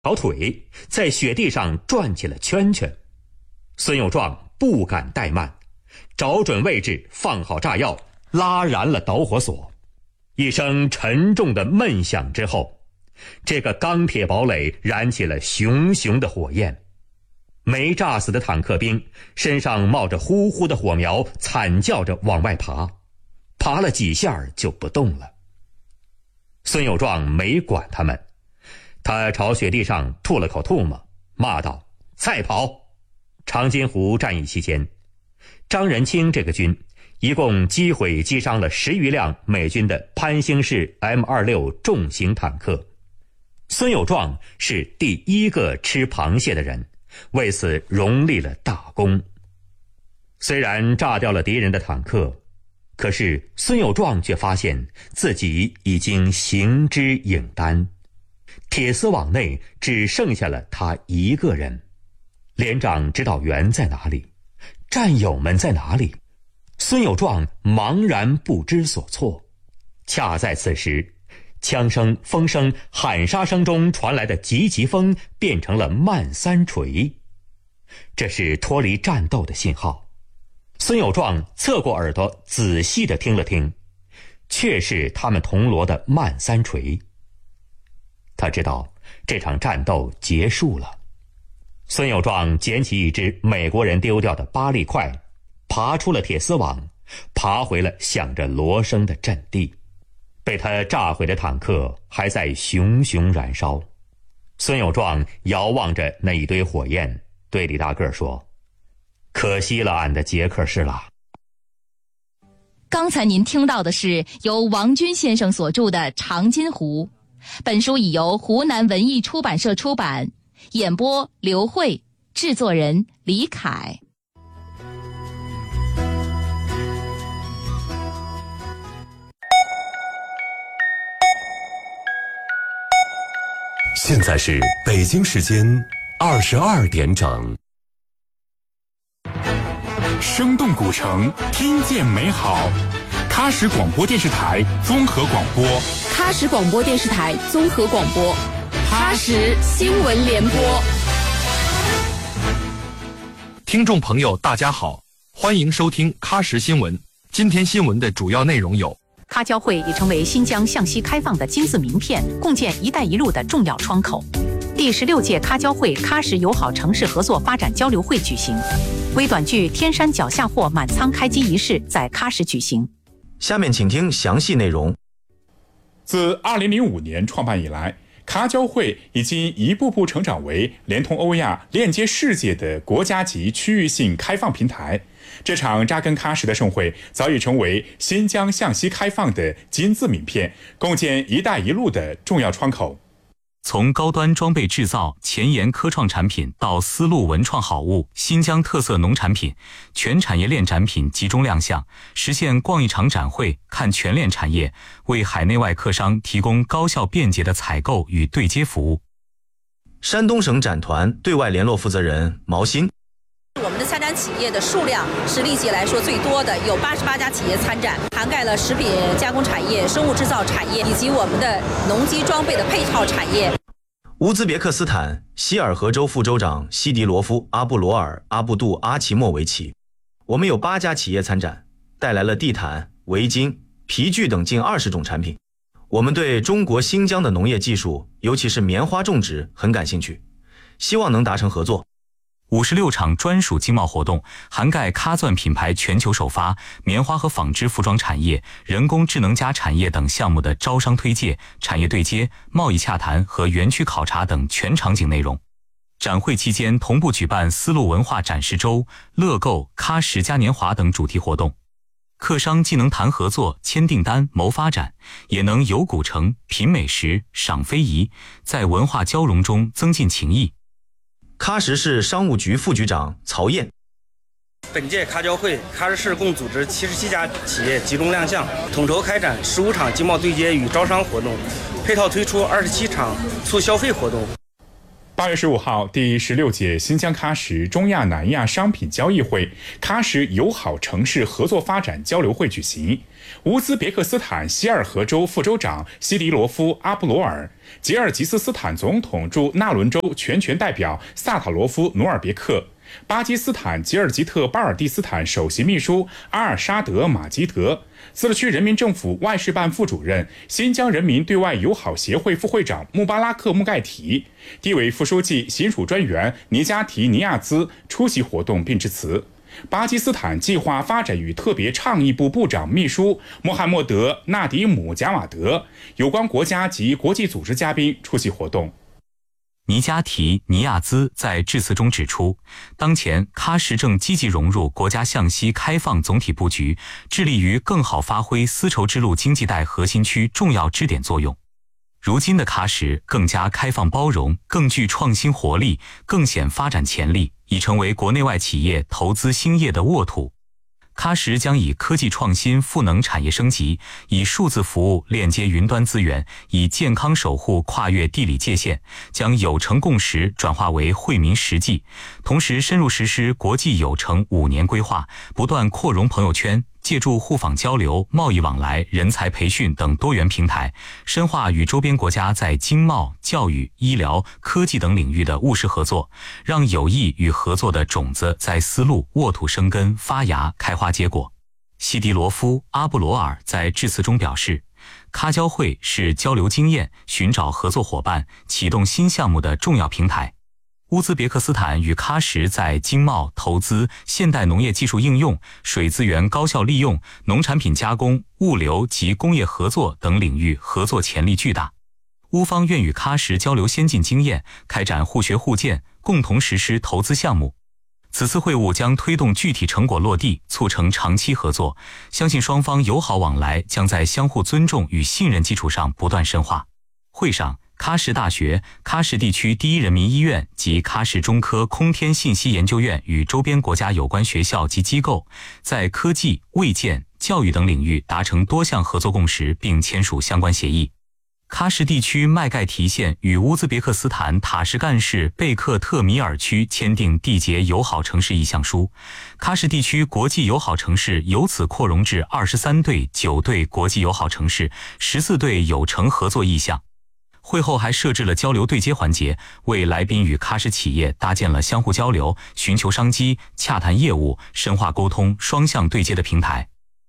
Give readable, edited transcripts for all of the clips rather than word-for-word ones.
条腿，在雪地上转起了圈圈。孙有壮不敢怠慢，找准位置，放好炸药，拉燃了导火索。一声沉重的闷响之后，这个钢铁堡垒燃起了熊熊的火焰。没炸死的坦克兵身上冒着呼呼的火苗，惨叫着往外爬，爬了几下就不动了。孙有壮没管他们，他朝雪地上吐了口唾沫，骂道：“再跑！”长津湖战役期间，张仁清这个军一共击毁击伤了10余辆美军的潘兴式 M26 重型坦克。孙有壮是第一个吃螃蟹的人，为此荣立了大功。虽然炸掉了敌人的坦克，可是孙有壮却发现自己已经形之影单，铁丝网内只剩下了他一个人。连长指导员在哪里？战友们在哪里？孙有壮茫然不知所措。恰在此时，枪声、风声、喊杀声中传来的急急风变成了慢三锤，这是脱离战斗的信号。孙有壮侧过耳朵仔细地听了听，却是他们铜锣的慢三锤。他知道这场战斗结束了。孙有壮捡起一只美国人丢掉的8粒块，爬出了铁丝网，爬回了响着锣声的阵地。被他炸毁的坦克还在熊熊燃烧。孙有壮遥望着那一堆火焰，对李大个说：“可惜了俺的捷克士了。” 刚才您听到的是由王军先生所著的《长津湖》，本书已由湖南文艺出版社出版，演播刘慧，制作人李凯。 现在是北京时间22点整。 生动古城，听见美好。喀什广播电视台综合广播， 喀什广播电视台综合广播，喀什新闻联播。 听众朋友，大家好，欢迎收听喀什新闻。今天新闻的主要内容有： 喀交会已成为新疆向西开放的金字名片，共建“一带一路”的重要窗口。第16届喀交会喀什友好城市合作发展交流会举行。微短剧《天山脚下货》满仓开机仪式在喀什举行。 下面请听详细内容。 自2005年创办以来，喀交会已经一步步成长为连通欧亚、链接世界的国家级区域性开放平台。这场扎根喀什的盛会早已成为新疆向西开放的金字名片，共建“一带一路”的重要窗口。 从高端装备制造、前沿科创产品到丝路文创好物、新疆特色农产品，全产业链展品集中亮相，实现逛一场展会看全链产业，为海内外客商提供高效便捷的采购与对接服务。 山东省展团对外联络负责人毛新： 我们的参展企业的数量是历届来说最多的，有88家企业参展，涵盖了食品加工产业、生物制造产业以及我们的农机装备的配套产业。 乌兹别克斯坦希尔河州副州长西迪罗夫·阿布罗尔·阿布杜阿奇莫维奇：我们有8家企业参展，带来了地毯、围巾、皮具等近20种产品。我们对中国新疆的农业技术，尤其是棉花种植很感兴趣，希望能达成合作。 56场专属经贸活动，涵盖喀钻品牌全球首发、棉花和纺织服装产业、人工智能加产业等项目的招商推介、产业对接、贸易洽谈和园区考察等全场景内容。展会期间同步举办丝路文化展示周、乐购、喀什嘉年华等主题活动。客商既能谈合作、签订单、谋发展，也能游古城、品美食、赏非遗，在文化交融中增进情谊。 喀什市商务局副局长曹燕： 本届喀交会，喀什市共组织77家企业集中亮相，统筹开展15场经贸对接与招商活动，配套推出27场促消费活动。 8月15号，第16届新疆喀什中亚南亚商品交易会喀什友好城市合作发展交流会举行。乌兹别克斯坦希尔河州副州长西迪罗夫·阿布罗尔、吉尔吉斯斯坦总统驻纳伦州全权代表萨塔罗夫·努尔别克、巴基斯坦吉尔吉特巴尔蒂斯坦首席秘书阿尔沙德·马吉德、自治区人民政府外事办副主任、新疆人民对外友好协会副会长穆巴拉克·穆盖提、地委副书记、行署专员尼加提尼亚兹出席活动并致辞。巴基斯坦计划发展与特别倡议部部长秘书穆罕默德·纳迪姆·贾瓦德、有关国家及国际组织嘉宾出席活动。 尼加提尼亚兹在致辞中指出，当前喀什正积极融入国家向西开放总体布局，致力于更好发挥丝绸之路经济带核心区重要支点作用。如今的喀什更加开放包容，更具创新活力，更显发展潜力，已成为国内外企业投资兴业的沃土。喀什将以科技创新赋能产业升级，以数字服务链接云端资源，以健康守护跨越地理界限，将有成共识转化为惠民实际，同时深入实施国际有成5年规划，不断扩容朋友圈，借助互访交流、贸易往来、人才培训等多元平台，深化与周边国家在经贸、教育、医疗、科技等领域的务实合作，让友谊与合作的种子在丝路沃土生根、发芽、开花结果。西迪罗夫·阿布罗尔在致辞中表示，喀交会是交流经验、寻找合作伙伴、启动新项目的重要平台。乌兹别克斯坦与喀什在经贸、投资、现代农业技术应用、水资源高效利用、农产品加工、物流及工业合作等领域合作潜力巨大。乌方愿与喀什交流先进经验，开展互学互鉴，共同实施投资项目。此次会晤将推动具体成果落地，促成长期合作，相信双方友好往来将在相互尊重与信任基础上不断深化。会上，喀什大学、喀什地区第一人民医院及喀什中科空天信息研究院与周边国家有关学校及机构在科技、卫健、教育等领域达成多项合作共识，并签署相关协议。喀什地区麦盖提县与乌兹别克斯坦塔什干市贝克特米尔区签订缔结友好城市意向书，喀什地区国际友好城市由此扩容至23对9对国际友好城市，14对有成合作意向。会后还设置了交流对接环节，为来宾与喀什企业搭建了相互交流、寻求商机、洽谈业务、深化沟通、双向对接的平台。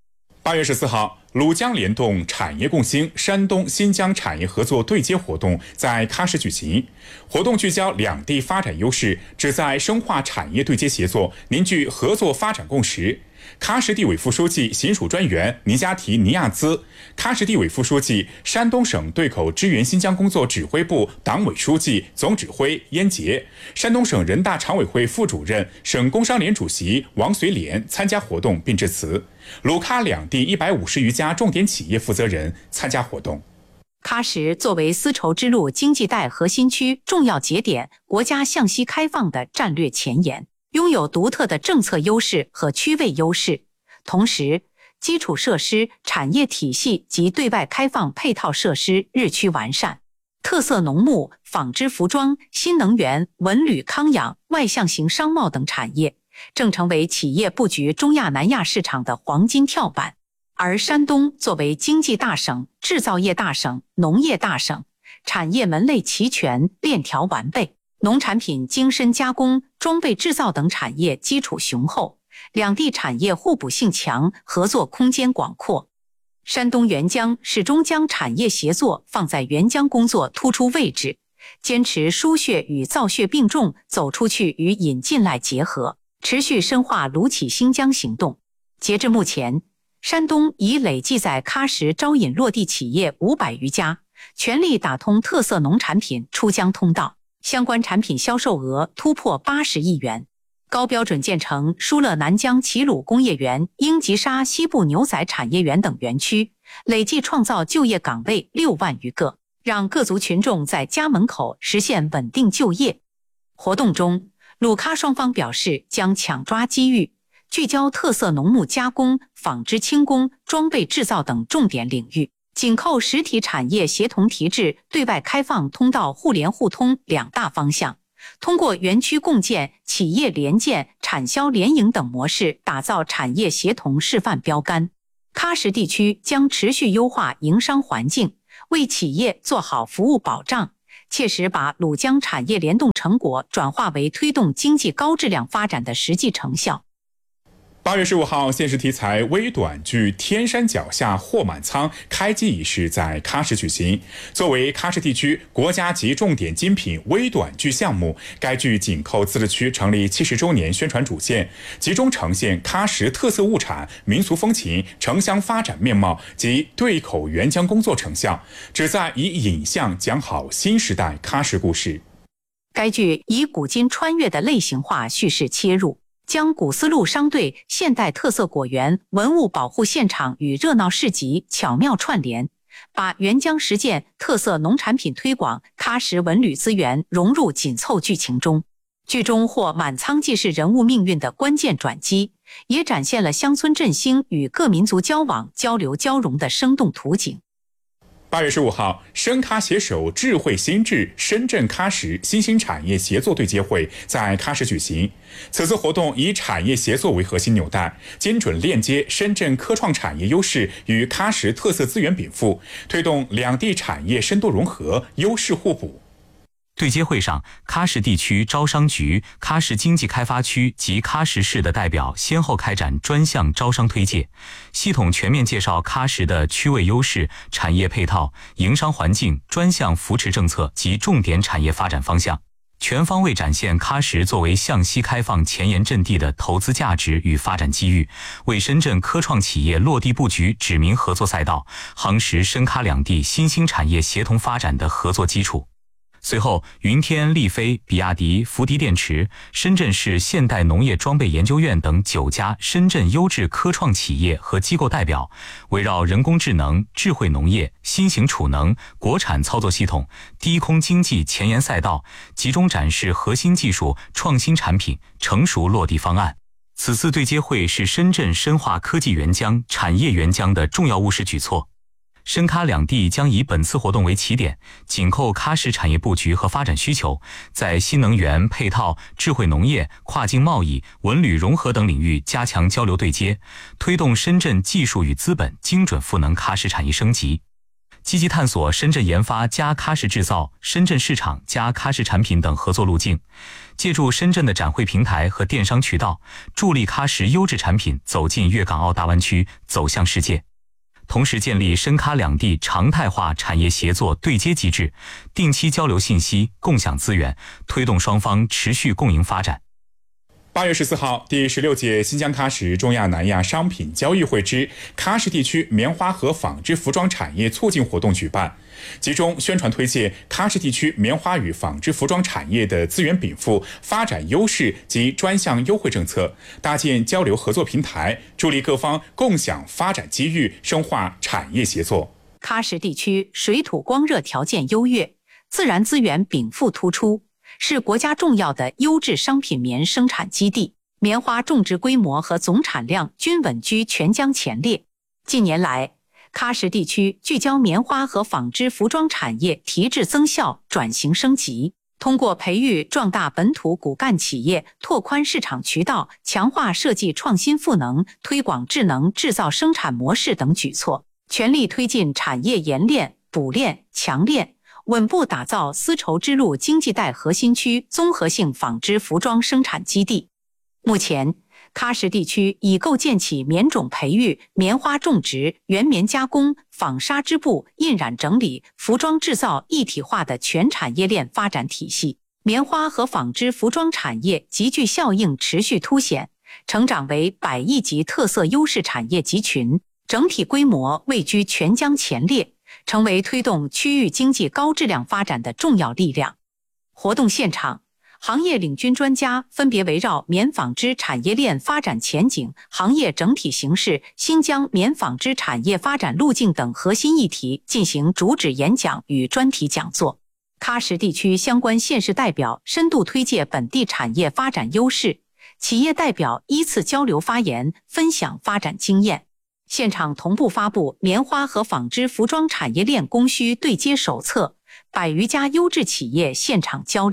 8月14号，鲁江联动产业共兴山东新疆产业合作对接活动在喀什举行。活动聚焦两地发展优势，旨在深化产业对接协作，凝聚合作发展共识。喀什地委副书记、行署专员尼加提尼亚兹，喀什地委副书记、山东省对口支援新疆工作指挥部党委书记、总指挥燕杰，山东省人大常委会副主任、省工商联主席王绥莲参加活动并致辞。鲁喀两地150余家重点企业负责人参加活动。 喀什作为丝绸之路经济带核心区重要节点，国家向西开放的战略前沿，拥有独特的政策优势和区位优势，同时基础设施、产业体系及对外开放配套设施日趋完善，特色农牧、纺织服装、新能源、文旅康养、外向型商贸等产业正成为企业布局中亚南亚市场的黄金跳板。而山东作为经济大省、制造业大省、农业大省，产业门类齐全，链条完备，农产品精深加工、装备制造等产业基础雄厚，两地产业互补性强，合作空间广阔。山东援疆始终将产业协作放在援疆工作突出位置，坚持输血与造血并重，走出去与引进来结合，持续深化鲁企新疆行动。截至目前，山东已累计在喀什招引落地企业500余家，全力打通特色农产品出疆通道，相关产品销售额突破80亿元。高标准建成疏勒南疆齐鲁工业园、英吉沙西部牛仔产业园等园区，累计创造就业岗位6万余个，让各族群众在家门口实现稳定就业。活动中，鲁喀双方表示将抢抓机遇，聚焦特色农牧加工、纺织轻工、装备制造等重点领域，紧扣实体产业协同提质、对外开放通道互联互通2大方向， 通过园区共建、企业联建、产销联营等模式，打造产业协同示范标杆。喀什地区将持续优化营商环境，为企业做好服务保障，切实把鲁江产业联动成果转化为推动经济高质量发展的实际成效。 8月15号，现实题材微短剧《天山脚下货满仓》开机仪式在喀什举行。作为喀什地区国家级重点精品微短剧项目，该剧紧扣自治区成立70周年宣传主线，集中呈现喀什特色物产、民俗风情、城乡发展面貌及对口援疆工作成效，旨在以影像讲好新时代喀什故事。 该剧以古今穿越的类型化叙事切入，将古丝路商队、现代特色果园、文物保护现场与热闹市集巧妙串联，把援疆实践、特色农产品推广、喀什文旅资源融入紧凑剧情中。剧中或满仓既是人物命运的关键转机，也展现了乡村振兴与各民族交往、交流、交融的生动图景。 8月15号，深喀携手智慧新智深圳喀什新兴产业协作对接会在喀什举行。此次活动以产业协作为核心纽带，精准链接深圳科创产业优势与喀什特色资源禀赋，推动两地产业深度融合、优势互补。 对接会上，喀什地区招商局、喀什经济开发区及喀什市的代表先后开展专项招商推介，系统全面介绍喀什的区位优势、产业配套、营商环境、专项扶持政策及重点产业发展方向，全方位展现喀什作为向西开放前沿阵地的投资价值与发展机遇，为深圳科创企业落地布局指明合作赛道，夯实深喀两地新兴产业协同发展的合作基础。随后，云天、力飞、比亚迪、福迪电池、深圳市现代农业装备研究院等9家深圳优质科创企业和机构代表，围绕人工智能、智慧农业、新型储能、国产操作系统、低空经济前沿赛道，集中展示核心技术、创新产品、成熟落地方案。此次对接会是深圳深化科技援疆、产业援疆的重要务实举措。深喀两地将以本次活动为起点，紧扣喀什产业布局和发展需求，在新能源、配套、智慧农业、跨境贸易、文旅融合等领域加强交流对接，推动深圳技术与资本精准赋能喀什产业升级。积极探索深圳研发加喀什制造、深圳市场加喀什产品等合作路径，借助深圳的展会平台和电商渠道，助力喀什优质产品走进粤港澳大湾区，走向世界。同时建立深喀两地常态化产业协作对接机制，定期交流信息，共享资源，推动双方持续共赢发展。 8月14号，第16届新疆喀什中亚南亚商品交易会之喀什地区棉花和纺织服装产业促进活动举办，集中宣传推介喀什地区棉花与纺织服装产业的资源禀赋、发展优势及专项优惠政策，搭建交流合作平台，助力各方共享发展机遇，深化产业协作。 喀什地区水土光热条件优越，自然资源禀赋突出，是国家重要的优质商品棉生产基地，棉花种植规模和总产量均稳居全疆前列。近年来，喀什地区聚焦棉花和纺织服装产业提质增效、转型升级，通过培育壮大本土骨干企业、拓宽市场渠道、强化设计创新赋能、推广智能制造生产模式等举措，全力推进产业冶炼、补炼、强炼，稳步打造丝绸之路经济带核心区综合性纺织服装生产基地。目前，喀什地区已构建起棉种培育、棉花种植、原棉加工、纺纱织布、印染整理、服装制造一体化的全产业链发展体系，棉花和纺织服装产业集聚效应持续凸显，成长为100亿级特色优势产业集群，整体规模位居全疆前列，成为推动区域经济高质量发展的重要力量。活动现场，行业领军专家分别围绕棉纺织产业链发展前景、行业整体形势、新疆棉纺织产业发展路径等核心议题进行主旨演讲与专题讲座。喀什地区相关县市代表深度推介本地产业发展优势，企业代表依次交流发言，分享发展经验。现场同步发布棉花和纺织服装产业链供需对接手册，100余家优质企业现场交流。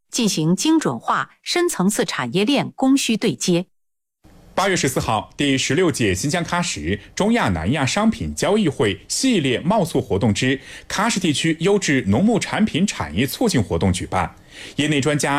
进行精准化、深层次产业链供需对接。 8月14号，第16届新疆喀什中亚南亚商品交易会系列贸促活动之喀什地区优质农牧产品产业促进活动举办，业内专家